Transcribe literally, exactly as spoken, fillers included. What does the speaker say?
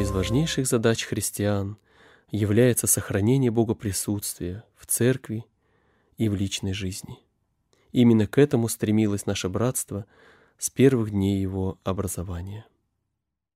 из важнейших задач христиан является сохранение богоприсутствия в церкви и в личной жизни. Именно к этому стремилось наше братство с первых дней его образования.